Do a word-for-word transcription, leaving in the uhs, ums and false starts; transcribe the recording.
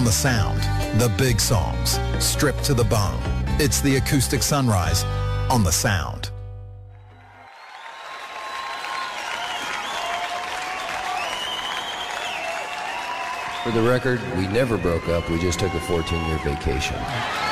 the Sound. The big songs, stripped to the bone. It's the acoustic sunrise on the Sound. For the record, we never broke up. We just took a fourteen-year vacation.